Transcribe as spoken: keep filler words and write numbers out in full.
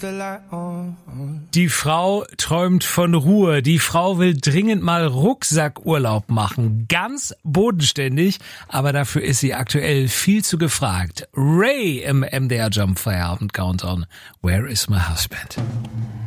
Die Frau träumt von Ruhe. Die Frau will dringend mal Rucksackurlaub machen. Ganz bodenständig, aber dafür ist sie aktuell viel zu gefragt. Ray im M D R Jump Feierabend Countdown. Where is my husband?